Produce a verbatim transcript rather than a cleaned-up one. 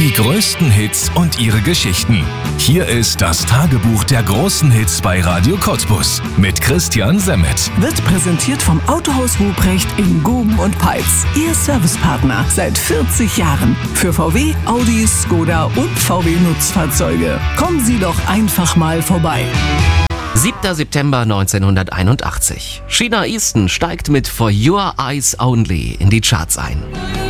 Die größten Hits und ihre Geschichten. Hier ist das Tagebuch der großen Hits bei Radio Cottbus mit Christian Semmet. Wird präsentiert vom Autohaus Ruprecht in Guben und Peitz. Ihr Servicepartner seit vierzig Jahren. Für V W, Audi, Skoda und V W-Nutzfahrzeuge. Kommen Sie doch einfach mal vorbei. siebter September neunzehnhunderteinundachtzig. Sheena Easton steigt mit For Your Eyes Only in die Charts ein.